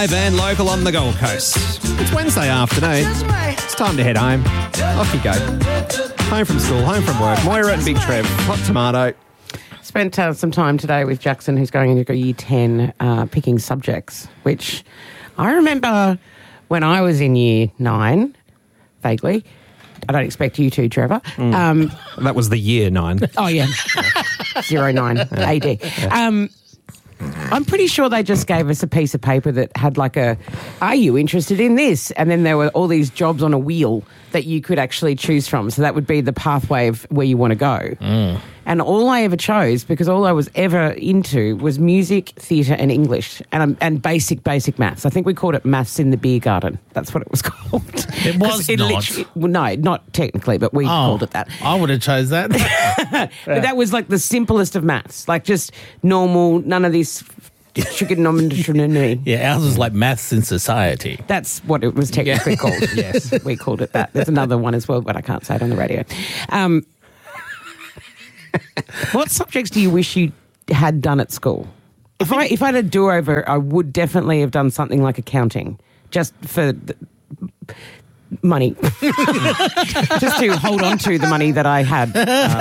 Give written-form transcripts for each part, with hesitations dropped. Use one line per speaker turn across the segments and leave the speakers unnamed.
Live and local on the Gold Coast. It's Wednesday afternoon. It's time to head home. Off you go. Home from school, home from work. Moira and Big Trev. Hot tomato.
Spent some time today with Jackson, who's going into year 10, picking subjects, which I remember when I was in year 9, vaguely. I don't expect you to, Trevor.
That was the year 9.
Oh, yeah. 09 AD. I'm pretty sure they just gave us a piece of paper that had like are you interested in this? And then there were all these jobs on a wheel that you could actually choose from. So that would be the pathway of where you want to go. And all I ever chose, because all I was ever into was music, theatre and English and basic maths. I think we called it maths in the beer garden. That's what it was called.
It was not.
No, not technically, but we called it that.
I would have chose that.
But that was like the simplest of maths, like just normal, none of this trigonometry.
Yeah, ours was like maths in society.
That's what it was technically called. Yes, we called it that. There's another one as well, but I can't say it on the radio. What subjects do you wish you had done at school? If I had a do-over, I would definitely have done something like accounting, just for money. Just to hold on to the money that I had.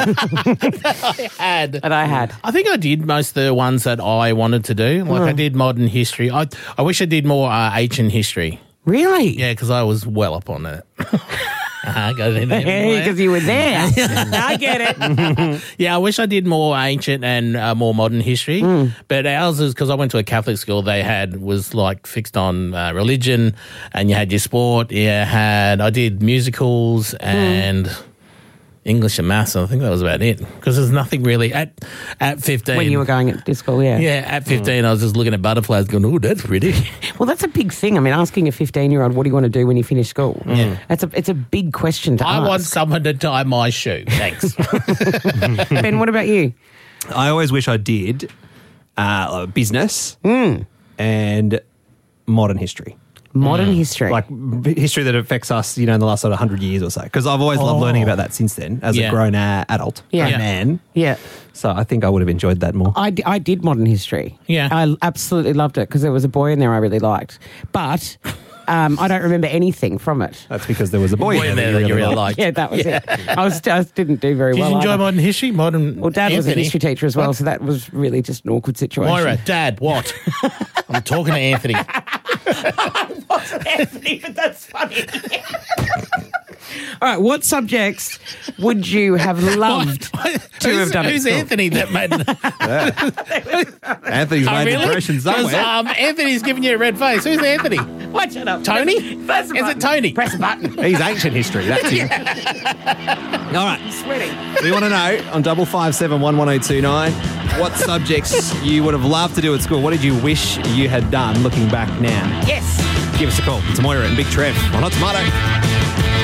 I had.
I think I did most of the ones that I wanted to do. Like I did modern history. I wish I did more ancient history.
Really?
Yeah, because I was well up on it.
Because you were there. I get it.
Yeah, I wish I did more ancient and more modern history. But ours is, because I went to a Catholic school, was like fixed on religion, and you had your sport. I did musicals and English and maths, and I think that was about it. Because there's nothing really at 15.
When you were going to school, yeah.
Yeah, at 15, I was just looking at butterflies going, oh, that's pretty.
Well, that's a big thing. I mean, asking a 15-year-old, what do you want to do when you finish school?
Yeah.
It's a big question to ask.
I want someone to tie my shoe. Thanks.
Ben, what about you?
I always wish I did business and modern history.
Modern history.
Like history that affects us, in the last sort of 100 years or so. Because I've always loved learning about that since then as a grown adult, grown man.
Yeah.
So I think I would have enjoyed that more.
I did modern history.
Yeah.
I absolutely loved it because there was a boy in there I really liked. But I don't remember anything from it.
That's because there was a boy in there that you really liked.
Yeah, that was it. I didn't do very well.
Did you enjoy
either.
modern history?
Well, Dad was a
Anthony?
history teacher as well, so that was really just an awkward situation.
Moira, Dad, what? I'm talking to Anthony.
It wasn't Anthony, but that's funny. All right, what subjects would you have loved to have done at
Who's
school?
Anthony that made
Anthony's made
really?
impressions somewhere.
Anthony's giving you a red face. Who's Anthony?
What? Shut up.
Tony?
Press a
Is
button.
it Tony?
Press a button.
He's ancient history. That's him. All right.
Sweating.
We want to know on 557 11029 what subjects you would have loved to do at school. What did you wish you had done looking back now?
Yes.
Give us a call. It's Moira and Big Trev on Hot Tomato.